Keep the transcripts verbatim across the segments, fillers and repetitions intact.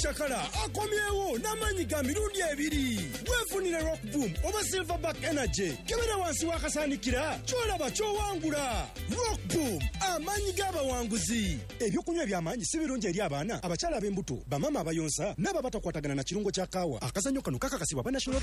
omuchakala akomyewo n'amanyi ga mirundi ebiri. Weefunire Rock Boom oba Silverback Energy kebera wansi wakasanikira kyolaba kyowangula. Rock Boom amanyi g'abawanguzi. Ebyokunywa eby'amaanyi si birungi eri abaana, abakyala ab'embuto, bamama abayonsa n'ababatakwatagana na kirungo kya kaawa. Akazannyo kano kakakasibwa ba National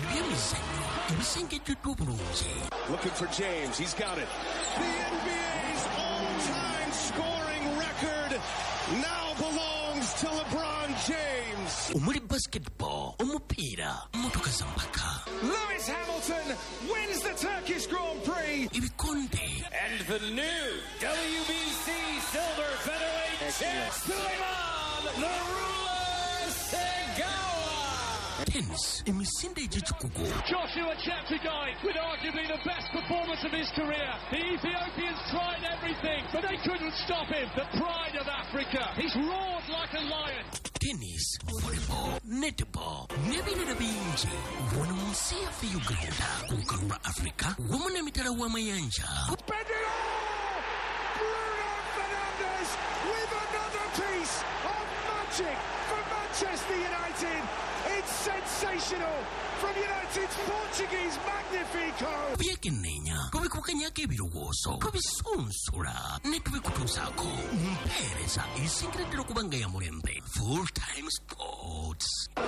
Looking for James, he's got it. The N B A's all-time scoring record now belongs to LeBron James. Umuri basketball, umupira, motoka zampaka. Lewis Hamilton wins the Turkish Grand Prix. Ibikonde. And the new W B C Silver Featherweight champ, Suleiman the Ruler Segawa. Tennis, emisinde ejikugo. Joshua Cheptegei with arguably the best performance of his career. The Ethiopians tried everything, but they couldn't stop him. The pride of Africa. He's roared like a lion. Tennis, volleyball, netball, nebinira bingi. Wano munsi yaffe Uganda, kukalula Africa, wamu n'emitala w'amayanja. Bruno Fernandes with another piece of magic for Manchester United. It's sensational from United's Portuguese Magnifico. Byekenneenya tubikukanyako ebirowoozo tubisunsula ne tubikutuusaako mpeereza esingireddera okuba nga ya mulembe. Full Time Sports.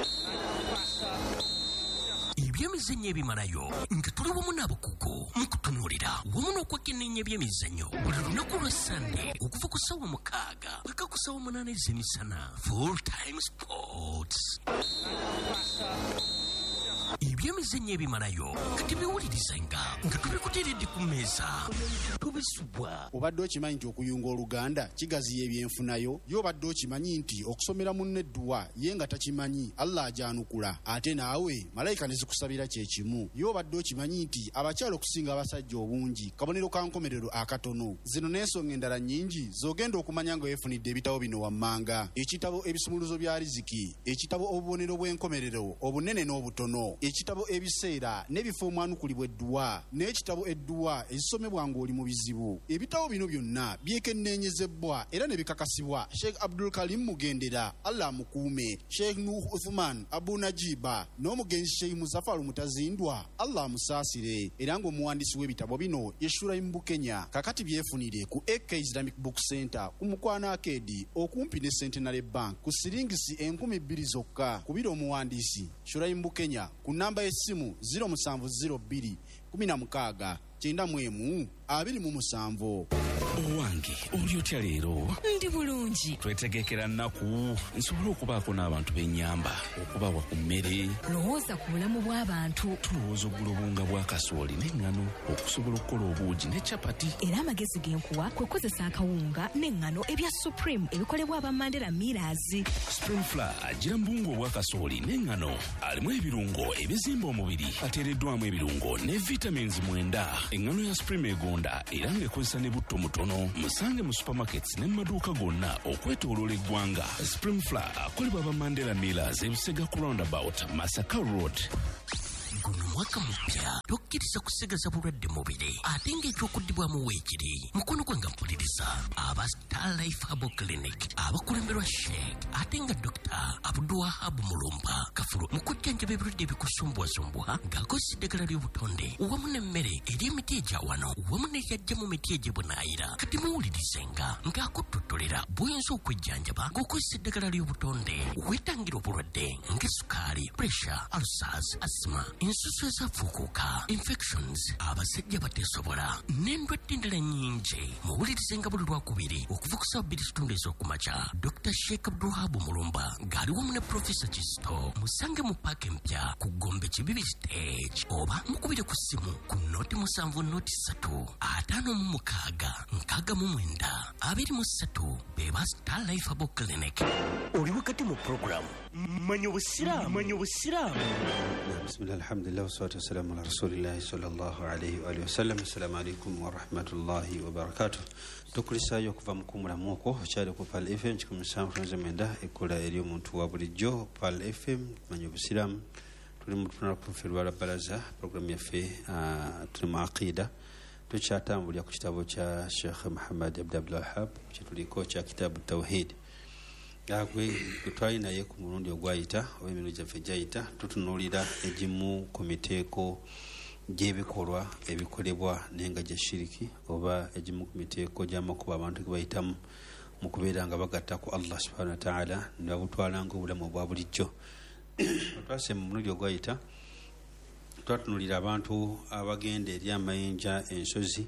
Ebyemizannyo ebimalayo nga tuli wamu n'abakugu mu kutunuulira wamu n'okwekenneenya ebyemizannyo buli lunaku lwa Sande okuva ku ssaawa mukaaga paka ku ssaawa munaana ez'emisana. Full Time Sports. Ebyemizannyo ebimalayo nga tebiwulirizanga nga tubikuteeredde ku mmeeza tubisubwa. Obadde okimanyi nti okuyunga Oluganda kigaziya ebyenfunayo? Yo obadde okimanyi nti okusomera munne edduwa ye nga takimanyi Allah ajanukula ate naawe malayika ne zikusabira kye kimu? Yo obadde okimanyi nti abakyala okusinga abasajja obungi kabonero ka nkomerero akatono? Zino n'ensonga endala nnyingi z'ogenda okumanya nga weefunidde ebitabo bino wammanga: ekitabo ebisumuluzo bya riziki, ekitabo obubonero bw'enkomerero obunene n'obutono, ekitabo ebiseera n'ebifo omwanukulibwa edduwa, n'ekitabo edduwa ezisomebwa ng'oli mu bizibu. Ebitabo bino byonna byekenneenyezebbwa era ne bikakasibwa Sheikh Abdul Karim Mugendera, Allah amukuume, Sheikh Nuh Uthman Abu Najiba n'omugenzi Sheikh Muzafaru Mutazindwa, Allah amusaasire, era ng'omuwandiisi w'ebitabo bino ye Shuraim Bukenya. Kakati byefunire ku A K Islamic Book Center ku Mukwana Arcade okumpi ne Centenary Bank ku siringisi enkumi bbiri zokka. Kubira omuwandiisi Shuraim Bukenya ku namba y'essimu zero seven zero two one six kyenda mu emu abiri mu musanvu. Owange oli otya leero? Ndi bulungi. Twetegekera nnaku nsobola okubaako n'abantu b'ennyamba okubawa ku mmere. Lowooza ku bulamu bw'abantu. Tulowooza oggula obunga bwa kasooli n'eŋŋano okusobola okukola obuugi ne capati. Era amagezi g'enkuwa kwe kozesa akawunga n'eŋŋano ebya Supreme ebikolebwa aba Mandela Millers. Supreme Flour agira mbungu obwa kasooli n'eŋŋano alimu ebirungo ebizimba omubiri ateereddwamu ebirungo ne vitamins mwenda. Eŋŋano ya Supreme egonda era ng'ekozesa ne butto mutono. Musange mu supermarkets ne maduuka gonna okwetooloola eggwanga. Supreme Flour akolebwa aba Mandela Millers ebisega ku roundabout Masaka Road. Guno mwaka mupya tokkiriza kusigaza bulwadde mubiri ate ng'ekyokuddibwamu weekiri. Mukono gwange mpuliriza aba Star Life Herbal Clinic abakulemberwa Sheikh ate nga Doctor Abdulwahab Mulumba Kafulu mu kujjanjaba ebirwadde ebikusumbwasumbwa ng'akozesa eddagala ly'obutonde wamu n'emmere eri emiti egya wano wamu n'eyajja mu miti egy'ebunaayira. Kati muwulirizenga ng'akuttotolera bw'oyinza okwejjanjaba ng'okozesa eddagala ly'obutonde weetangira obulwadde ng'essukaali, pressure, ulcers, asthma, ensusu ezafuukuuka, infections, abasajja bateesobola n'endwadde endala nnyingi. Muwulirizenga buli lwakubiri okuva ku ssaawa bbiri kitundu ez'okumakya. Doctor Sheikh Abdulwahab Mulumba ng'ali wamu ne Professor Kisto. Musange mu paaka empya ku Gombe Kibibi Stage oba mukubire ku ssimu ku noti musanvu noti ssatu ataano mu mukaaga nkaaga mu mwenda abiri mu ssatu beba Star Life Herbal Clinic. Oli wakati mu program Manyi Obusiraamu. Manyi Obusiraamu. Bismillah, alhamdulillah, wassalatu wassalamu ala rasulillahi sallallahu alayhi wa alihi wasallam. Assalamu alaikum wa rahmatullahi wa barakatuh. Tukulisayo okuva mu kumulamu okwo okyali ku Pal F M kikumi musanvu mwenda ekola eri omuntu wa bulijjo. Pal F M Manyi Obusiraamu. Tuli mu tunala profilwa balaza program yaffe tuli mu aqida tukyatambulira ku kitabo kya Sheikh Muhammad Abdul Wahhab kye tuliko kya kitabu Tawhid. agwe twali naye ku mulundi ogwayita oba emirundi gyaffe gyayita tutunuulira egimu ku miteeko gy'ebikolwa ebikolebwa naye nga gya shiriki oba egimu ku miteeko gy'amakubo abantu ge bayitamu mu kubeera nga bagatta ku Allah subhanahu wa ta'ala ne babutwala ng'obulamu obwa bulijjo. Twase mu mulundi ogwayita twatunuulira abantu abagenda eri amayinja, ensozi,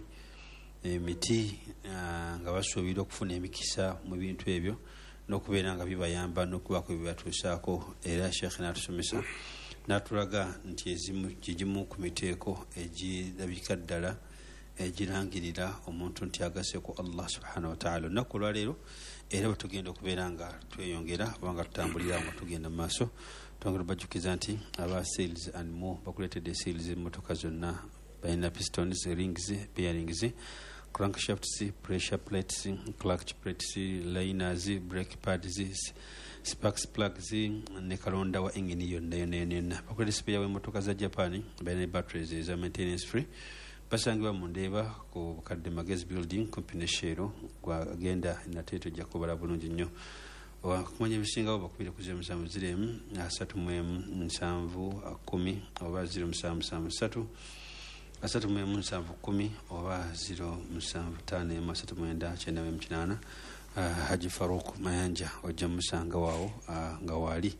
emiti nga basuubira okufuna emikisa mu bintu ebyo n'okubeera nga bibayamba n'okubaako bibatuusaako. Era Sheikh n'atusomesa n'atulaga nti ezimu gigimu ku miteeko egirabika ddala egirangirira omuntu nti agase ku Allah subhanahu wa ta'ala. Olunaku olwaleero era bwe tugenda okubeera nga tweyongera oba nga tutambulira nga tugenda mu maaso, twongera bajjukiza nti aba sales and more bakuleetedde seals emmotoka zonna, balina pistons, rings, bearings, crankshafts, pressure plates, clutch plates, liners, brake pads, sparks plugs ne kalonda wa engine yonna yonna yonna. Bakuleetedde spare w'emmotoka za Japan, balina batteries eza maintenance free. Basangibwa mu Ndeeba ku Bukadde Magezi building kumpi ne Shero gwagenda nateeto ojja kubala bulungi nnyo. Kumanya ebisingawo bakubire ku ziro musanvu ziro emu asatu mu emu nsanvu kumi oba ziro musanvu musanvu ssatu, asatu mu emu nsanvu kkumi oba ziro musanvu ttaano emu asatu mwenda kyenda mu emu kinaana. Haji Farouk Mayanja ojja musanga waawo nga waali.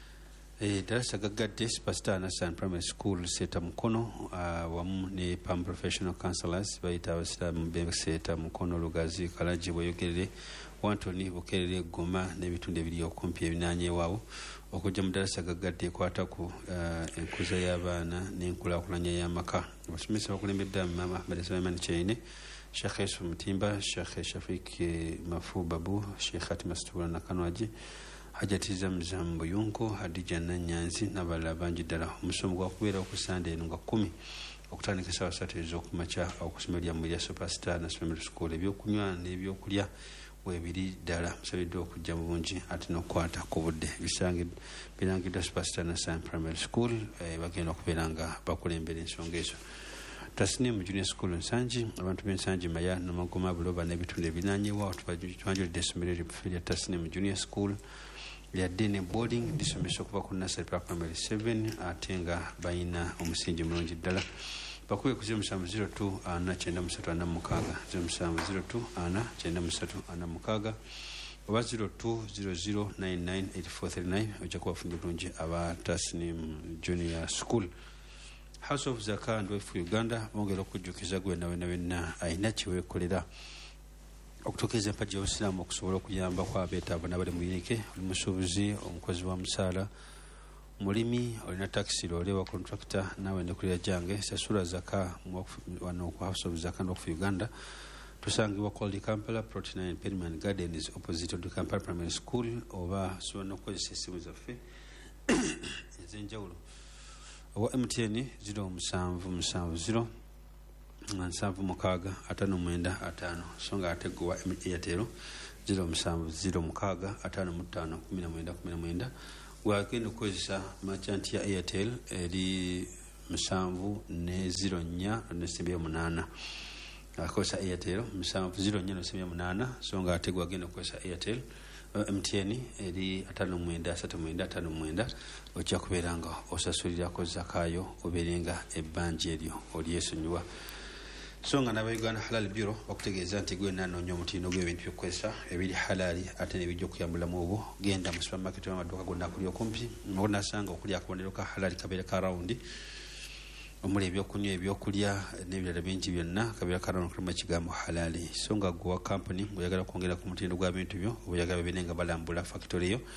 Darasa gaggadde Superstar Nasan Primary School Seeta Mukono wamu ne Pam Professional Counselors bayita abasiraamu beseeta Mukono, Lugazi, Kalaji, Bweyogerere, Wantoni, Bukerere, Goma n'ebitundu ebiri okumpi ebinaanyeewaawo okujja mu darasa gaggadde ekwata ku enkuza y'abaana n'enkulaakulanya y'amaka. Abasomesa bakulembedde Mama Ahmed Sulaiman Kyeine, Sheikh Yusuf Mutimba, Sheikh Shafik Mafu Babu, Sheikh Hatima Situra Nakanwaji, Hajati Zamzam Buyungo, Hadija Nanyanzi n'abalala bangi ddala. Omusomo gwakubeera ku Sunday eno nga kumi okutandika essaawa ssatu ez'okumakya okusoma eryammwe erya Superstar National School. Ebyokunywa n'ebyokulya weebiri ddala musabiddwa okujja mu bungi ate n'okukwata ku budde. Birangiddwa Superstar National Primary School bagenda okubeera nga bakulembera ensonga ezo. Tasnim Junior School Nsanji, abantu b'Ensanji Maya n'Amagoma Buloba n'ebitundu ebinaanyeewaawo tubanjulidde essomero erya Tasnim Junior School lyadde ne boarding lisomesa okuva ku nursery primary seven ate nga balina omusingi mulungi ddala. Bakube ku ziro musanvu ziro two ana kyenda mu ssatu ana mu mukaaga, ziro musanvu ziro two ana kyenda mu ssatu ana mu mukaaga oba ziro two zero zero nine nine eight four three nine ojja kubafunira bulungi aba Tasnim Junior School. House of Zaka and Wealth Uganda bongera okujjukiza gwe nawe nawe na ayina kiweekolera okutuukiriza empagi y'obusiraamu okusobola okuyamba ku abeetaavu n'abali mu yinike. Oli musuubuzi, omukozi wa musaala, mulimi, olina takisi, loole wa contractor, naawe ndekulira gyange sasula zaka wano ku House of Zaka and Wealth Uganda. Tusangibwa Quality Kampala, Plot nine Perryman Gardens opposite to Kampala Primary School, oba sobola n'okukozesa essimu zaffe ez'enjawulo. Owa M T N ziro musanvu musanvu ziro nsanvu mukaaga ataano mwenda ataano, so nga ate gwe wa Airtel ziro musanvu ziro mukaaga ataano mu ttaano kumi na mwenda kumi na mwenda. Gwagenda okukozesa merchant ya Airtel eri musanvu ne ziro nnya n'esembya munaana. Akozesa Airtel musanvu ziro nnya n'esembya munaana, so nga ate gwagenda okukozesa Airtel M T N eri ataano mwenda asatu mwenda ataano mwenda ojja kubeera nga osasulirako zakaayo obeere nga ebbanja eryo olyesonyiwa. So nga n'Abauganda Halal Bureau bakutegeeza nti gwe nanoonya omutindo gw'ebintu by'okukozesa ebiri halali ate n'ebijja okuyambulamu obwo. Genda mu supermarket w'amaduuka gonna akuli okumpi n'onasanga okuli akabonero ka halali kabeera ka rawundi omuli ebyokunywa ebyokulya n'ebirala bingi byonna kabeera ka rawundi kulimu ekigambo halali. So nga gwe wa kampuni oyagala kwongera ku mutindo gwa bintu byo oba oyagala babeere nga balambula factory yo,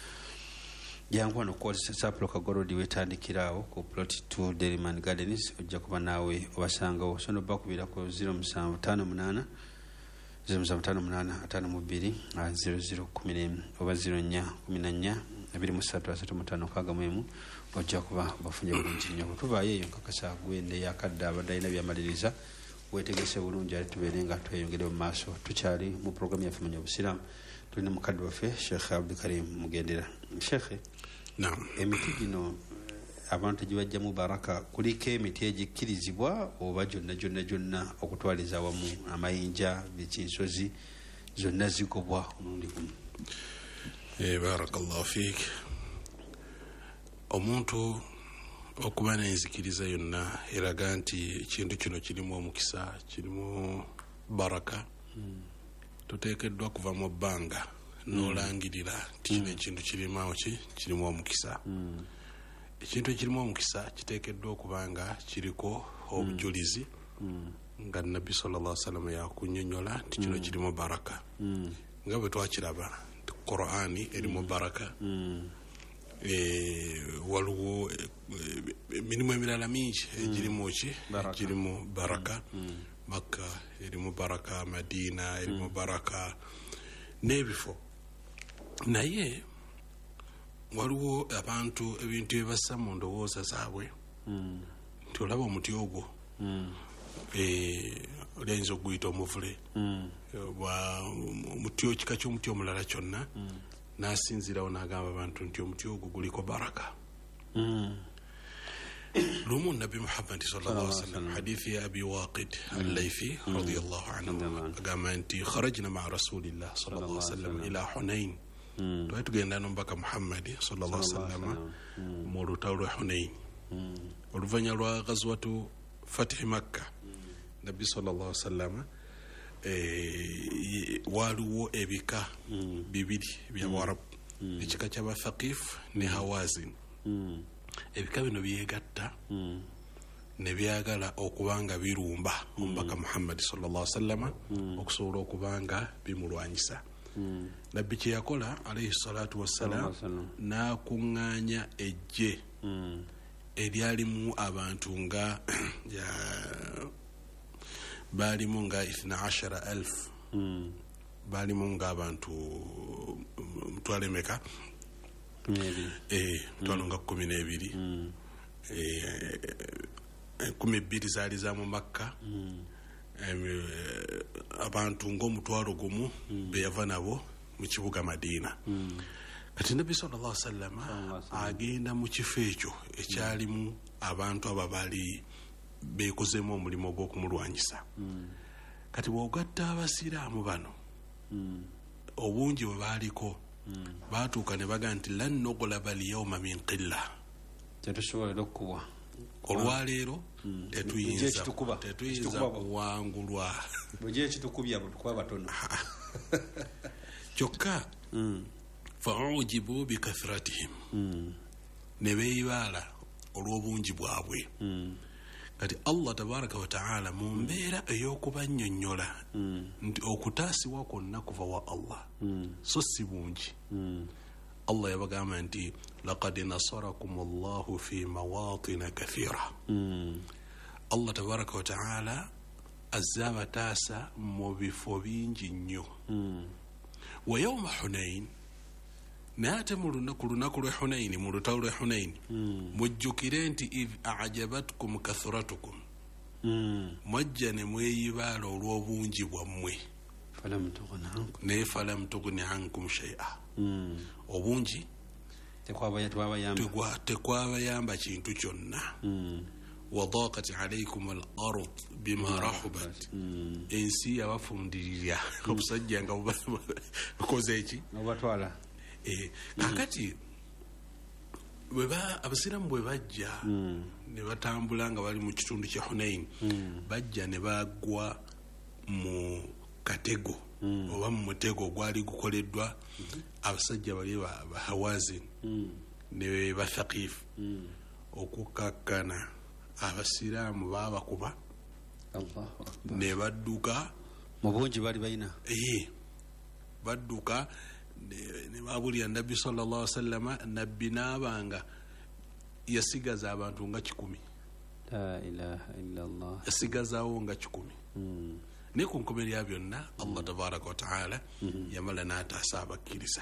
jangu wano okukozesa Saplo Kagorodi wetandikiraawo ku Plot two Perryman Gardens ojja kuba naawe obasangawo. So n'obakubira ku ziro musanvu ttaano munaana ziro musanvu ttaano munaana ataano mu bbiri ziro ziro kumi n'emu oba ziro nnya kumi na nnya abiri mu ssatu asatu mu ttaano mukaaga mu emu ojja kuba bafunye bulungi nnyo. Tubaayo eyo nkakasa gwende yakadde abadde alina byamaliriza weetegese bulungi ate tubeere nga tweyongere mu maaso. Tukyali mu puroguramu yaffe Manya Obusiraamu, tulina mukadde waffe Sheikh Abdulkarim Mugendera. Sheikh, naam, emiti gino abantu gibajjamu baraka, kuliko emiti egikkirizibwa oba gyonna gyonna gyonna okutwaliza awamu amayinja, bikinsozi zonna zigobwa omulundi gumu? Eh, barakallahu fiik. Omuntu okuba n'enzikiriza yonna eraga nti ekintu kino kirimu omukisa, kirimu baraka. Mm. Tuteekeddwa kuva mu bbanga n'olangirira nti kino ekintu kirimu ki kirimu omukisa. Mm. Ekintu ekirimu omukisa kiteekeddwa okuba nga kiriko obujulizi mm. nga Nabbi sallallahu alaihi wasallam yakunnyonnyola nti kino kirimu baraka. Mm. Nga bwe twakiraba nti Qur'ani erimu baraka. Mm. E, waliwo emirimu emirala mingi egirimu ki egirimu baraka. Mm. Makka erimu baraka, Madina erimu mm. baraka n'ebifo. Naye waliwo abantu ebintu ebassa mu ndowooza zaabwe mm. nti olaba omuti ogwo mm. e, olyayinza okuguyita omuvule mm. omuti okika ky'omuti omulala kyonna mm. n'asinzirawo n'agamba abantu nti omuti ogwo guliko baraka. mm. lumu Nabi Muhammad sallallahu alaihi wasallam hadithi ya Abi Waqid al-Laythi radiyallahu anhu agamba nti kharajna ma'a rasulillah sallallahu alaihi wasallam ila Hunain. Twali tugenda n'omubaka Muhammad sallallahu alaihi wasallam mu lutalo lwa Hunain. Oluvannyuma lwa ghazwatu Fath Makkah, Nabi sallallahu alaihi wasallam eh waliwo ebika bibiri bya Waarabu, ekika ky'aba Thaqif ne Hawazin. Ebika bino byegatta ne byagala okubanga birumba omubaka Muhammad sallallahu alaihi wasallam okusobola okubanga bimulwanyisa. Mm. Nabbi kye yakola alayhi salatu wassalam n'akuŋŋaanya ejje mm. eryalimu abantu nga ya baalimu nga ithna ashara alf mm. baalimu nga abantu mutwalo emeka eh mutwalo nga kumi n'ebiri mm. eh kumi bbiri zaali za mu Makka mm. abantu ng'omutwalo gumu mm. beyava nabo mu kibuga Madina. mm. Kati Nabbi sallallahu alaihi wasallam agenda mu kifo ekyo ekyalimu abantu abo baali beekozemu omulimu gw'okumulwanyisa. mm. Kati bw'ogatta abasiraamu bano mm. obungi bwe baaliko mm. baatuuka ne baga nti lan nughlaba al-yawma min qilla, tetusobola okuwa olwaleero tetuyinza tetuyinza kuwangulwa bwe kitukubya butukwa batono kyokka fa'ujibu bikathratihim ne beeyibala olw'obungi bwabwe. Kati Allah tabaraka wa ta'ala mu mbeera ey'okubannyonnyola nti okutaasibwa kwonna kuva wa Allah so si bungi. Allah yabagamba nti laqad nasarakum Allahu fi mawatin kathira. mm. Allah tabaraka wa ta'ala azaba taasa mu bifo bingi nnyo. mm. Wa yawma Hunain, naate mu lunaku lunaku lwe Hunain, mu lutalo lwe Hunain mm. mujjukire nti idh a'jabatkum kathratukum mm. mwajja ne mweyibaala olw'obungi bwammwe naye falam tughni ankum shay'a. mm. obungi tekwabayamba kintu kyonna. mm. wadaqat alaykum al-ard bima rahubat, mm. ensi yabafundirira mm. obusajja nga bukoze eki obatwala. eh kakati bweba abasiramu bwe bajja mm. ne batambula nga bali mu kitundu kya Hunain mm. bajja ne bagwa mu katego mm. oba mu mutego gwali gukoleddwa mm-hmm. abasajja bali ba Hawazin mm. ne ba Thaqif mm. okukakkana abasiraamu babakuba Allahu Akbar ne badduka mu bungi bali bayina eh badduka ne babulya Nabbi sallallahu alaihi wasallam. Nabbi n'abanga yasigaza abantu nga kikumi. la ilaha illa Allah, yasigazaawo nga kikumi. mm. ne ku nkomero ya byonna Allah tabaraka wa ta'ala yamala n'ataasa abakkiriza.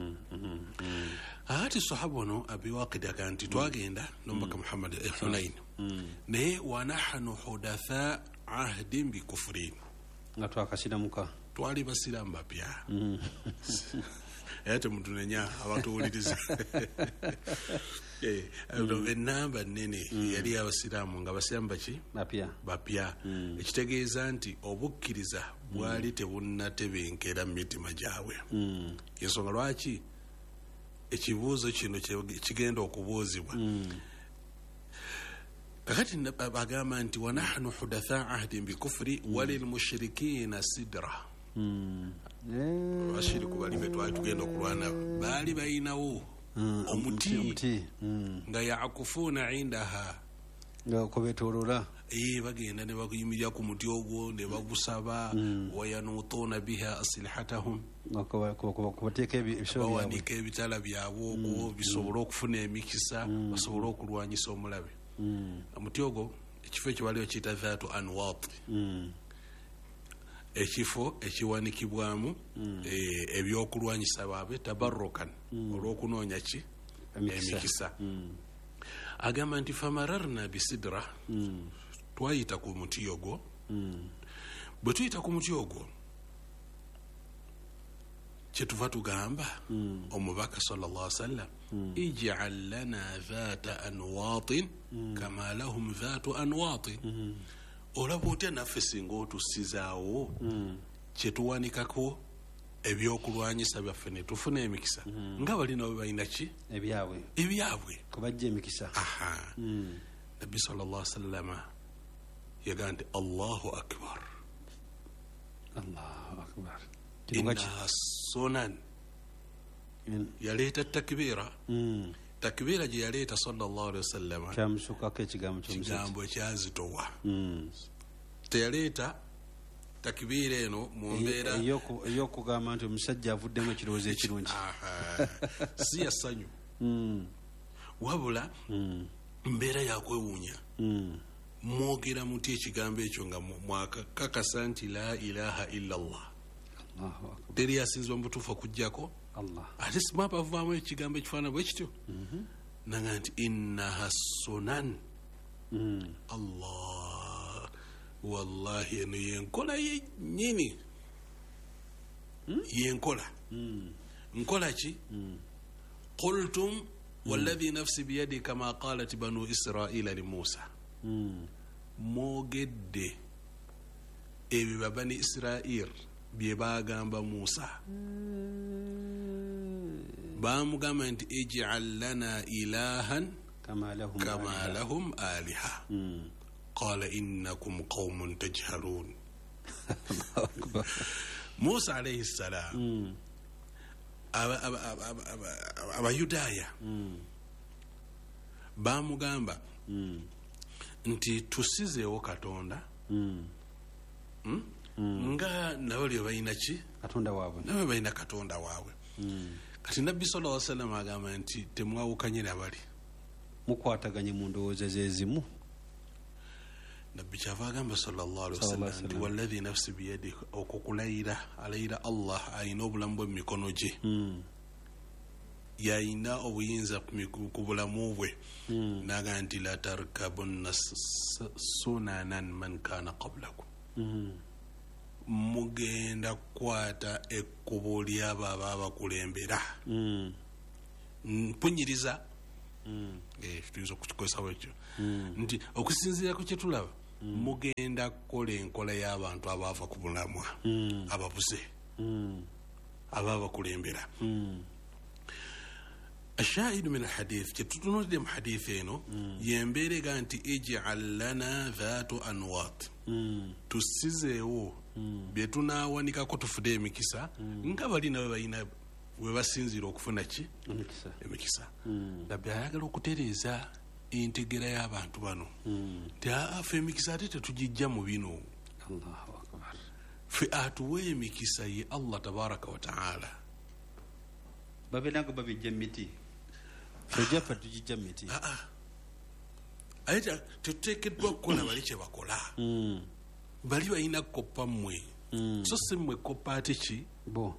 ati sahaba ono Abi Waqid akanti twagenda n'omubaka Muhammad Hunain naye wa nahnu hudatha ahdin bi kufrin, nga twakasiramuka twali basiramu bapya. Ate mutunenya abatuwuliriza eh enamba nene yali abasiramu nga basiramu baki bapya bapya. Ekitegeeza nti obukkiriza bwali tebunnatebenkera mitima gyabwe. ensonga lwaki ekibuuzo kino kigenda okubuuzibwa kakati bagamba nti wanahnu hudatha ahdin bikufri walilmushirikina sidra abashiriku bali betwali tugenda okulwana baali balinawo omuti nga yakufuna indaha nga kubetolola ee bagenda ne bakuyimirira ku muti ogwo ne bagusaba wayanutuna biha aslihatahum kubateeka bawanika ebitala byabwe ogwo bisobole okufuna emikisa basobole okulwanyisa omulabe omuti ogwo ekifo ekyo waliwo kiyita dhaatu anwat ekifo ekiwanikibwamu ebyokulwanyisa baabwe tabarrukan olw'okunoonya ki emikisa agamba nti famararna bisidra twayita ku muti ogwo bwe tuyita ku muti ogwo kyetuva tugamba omubaka sallallahu alaihi wasallam ij'al lana dhaata anwatin kama lahum dhaatu anwatin olaba otya naffe singa otusizaawo kyetuwanikako ebyokulwanyisa byaffe ne tufuna emikisa nga bali nabo balina ki ebyabwe ebyabwe kubajja emikisa aha nabbi sallallahu alaihi wasallam yagaa nti allahu akbar allahu akbar innaha sunan yaleeta takbira takbira gye yaleeta sallallahu alaihi wasallam kyamusukako ekigambo kigambo ekyazitowa teyaleeta takbira eno mu mbeera ey'okugamba nti omusajja avuddemu ekirowoozo ekirungi si yasanyu wabula mbeera yakwewuunya mwogera muti ekigambo ekyo nga mwakakasa nti la ilaha illa allah teri asinzibwa mu butuufu okuggyako ate simapa avaamu ekigambo ekifaana bwe kityo naga nti innaha sunan allah wallahi eno yenkola yennyini yenkola nkola ki qultum walladhi nafsi biyadi kama qalat banu israila li musa mwogedde ebyo babani israil bye bagamba musa bamugamba nti ij'al lana ilahan kama lahum aliha qala innakum qaumun tajhalun musa alayhi salam abayudaaya bamugamba nti tusizeewo katonda nga nabo lyo balina ki katonda waabwe nabo balina katonda waabwe kati nabbi sallallahu alaihi wasallam agamba nti temwawukanyira bali mukwataganye mu ndowooza zezimu nabbi kyava agamba sallallahu alaihi wasallam nti walladhi nafsi biyadi okukulayira alayira allah ayina obulamu bwe mumikono gye yayina obuyinza ku bulamu bwe naga nti la tarkabunna sunanan man kana qablakum mugenda kukwata ekkubo lyabo aba bakulembera mpunyiriza tuyinza okukikozesa bwekyo nti okusinziira ku kyetulaba mugenda kukola enkola y'abantu abaava ku bulamwa ababuze aba bakulembera ashahidu min alhadith kyetutunulidde mu hadithi eno yembeera ega nti ij'al lana dhaatu anwat tusizeewo byetunaawanikako tufune emikisa nga bali nabo balina we basinziira okufuna ki emikisa nabbi ayagala okutereeza entegera y'abantu bano nti afe emikisa ate tetugijja mu bino fe atuwa emikisa ye allah tabaraka wataala babenago babijja miti fejjaffe tugijja miti aye tetuteekeddwa kukola bali kye bakola bali balina koppa mmwe so si mmwe koppa ate ki bo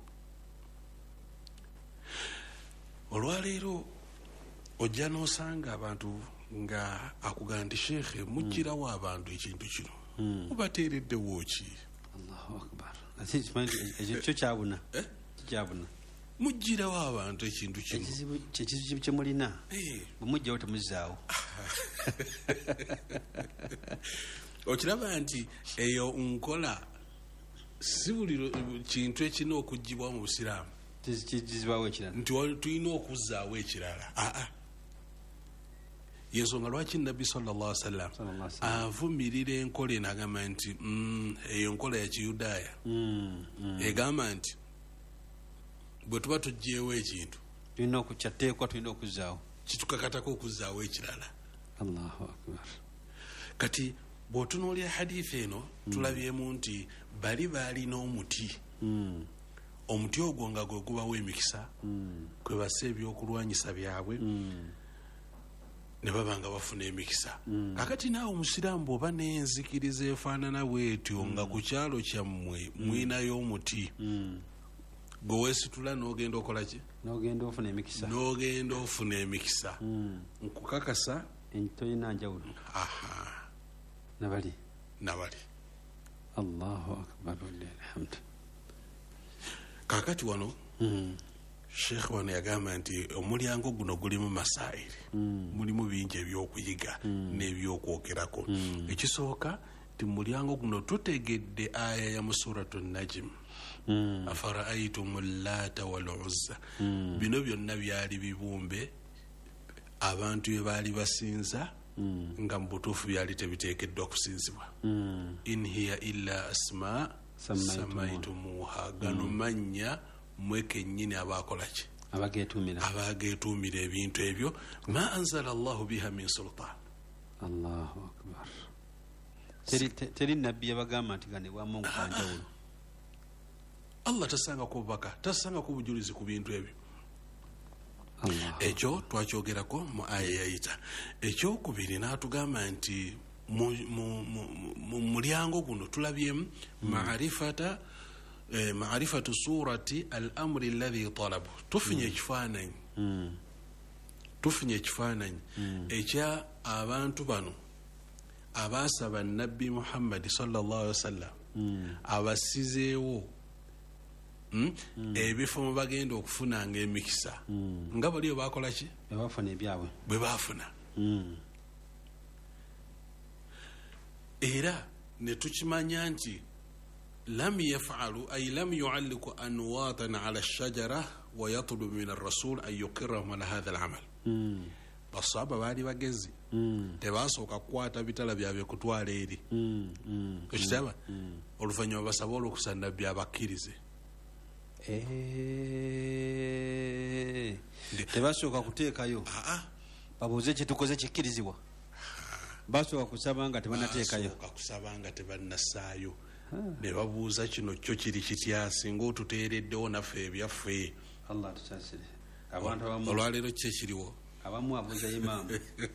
olwaleero ojja n'osanga abantu nga akugamba nti sheekhe mugirawo abantu ekintu kino mubateereddewo ki allahu akbar ekyo kyabuna kyabuna mugirawo abantu ekintu kino kyekizibu kyemulina bwemugjawo temuzaawo okiraba nti eyo nkola si buli kintu ekina okuggibwa mu busiraamu tizibaawo ekirala nti tulina okuzzaawo ekirala aa yensonga lwaki nabbi sallallahu alaihi wasallam avumirira enkola enagamba nti eyo nkola ya kiyudaaya egamba nti bwe tuba tugyewo ekintu tulina okukyateekwa tulina okuzzaawo kitukakatako okuzzaawo ekirala. Allahu akbar. Kati bw'otunuulira hadithi eno tulabyemu nti bali baalina omuti omuti ogwo nga gwe gubawo emikisa kwe bassa ebyokulwanyisa byabwe ne baba nga bafuna emikisa. Kakati naawe omusiraamu bw'oba n'enzikiriza efaanana bwetyo nga ku kyalo kyammwe mwinayo omuti gwe weesitula n'ogenda okola ki? N'ogenda ofuna emikisa. N'ogenda ofuna emikisa. Nkukakasa entolina njawulo. Aha. Nabali. Nabali. Allahu akbar alhamd. Kakati wano Sheikh wano yagamba nti omulyango guno gulimu masaili mulimu bingi ebyokuyiga n'ebyokwogerako. Ekisooka ti mulyango guno tutegedde aya ya suratu Najm afara'aytum allata wal uzza. Bino byonna byali bibumbe abantu bye baali basinza nga mu butuufu byali tebiteekeddwa kusinzibwa. In hiya illa asma samaitumuha. Gano mannya mweke nnyini abakola ki? Abageetuumira. Abageetuumira ebintu ebyo ma anzala Allahu biha min sultan. Allahu akbar. Teri teri nabbi yabagamba nti ganebwamu nkanjawulo. Allah tasanga ku bubaka, tasanga ku bujulizi ku bintu ebyo. Ekyo twakyogerako mu aya yayita. Ekyokubiri n'atugamba nti mu mulyango guno tulabyemu maarifata maarifatu surati al-amri alladhi talabu. Tufunye ekifaananyi tufunye ekifaananyi ekya abantu bano abaasaba nabbi Muhammad sallallahu alaihi wasallam abasizeewo ebifo mu bagenda okufunanga emikisa nga baliyo bakola ki? Bwe bafuna ebyabwe bwe bafuna. Era ne tukimanya nti lam yafalu ay lam yualliku anwatan ala shajara wa yatlubu min ar-rasul an yuqirrahum ala hadha al-amal. Basaba baali bagezi tebasooka kukwata bitala byabwe kutwala eri ekitaba oluvannyuma basaba olwokusana byabakkirize. Tebasooka kuteekayo babuuze kitukoze kikkirizibwa. Basooka kusaba nga tebanateekayo. Basooka kusaba nga tebannasaayo. Ne babuuza kino kyo kiri kitya singa otuteereddewo naffe ebyaffe. Allah tusaasire. Abantu abamu olwaleero kye kiriwo. Abamu abuuza imaamu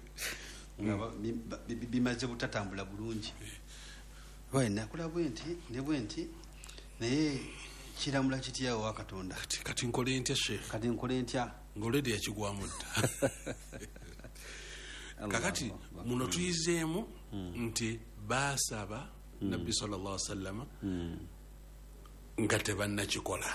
bimaze butatambula bulungi. Wayi nakula bwenti ne bwenti naye kiramula kityawo wa Katonda. Kati nkole ntya Sheikh? Kati nkole ntya? Ngolede yakigwamu dda. Kakati muno tuyizeemu nti baasaba nabbi sallallahu alaihi wasallam nga tebannakikola.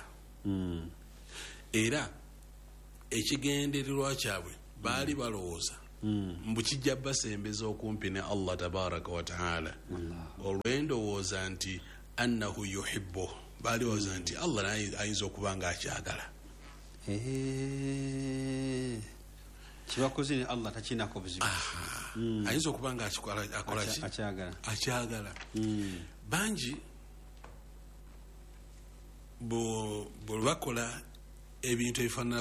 Era ekigendererwa kyabwe baali balowooza mbu kijja basembeza okumpi ne Allah tabaraka wa taala olw'endowooza nti annahu yuhibbu. Baali balowooza nti Allah ayinza okuba nga akyagala. Kibakoze ne Allah takinako buzibu. Ayinza okuba nga akola ki? Akyagala. Akyagala. Bangi bo bakola ebintu ebifaanana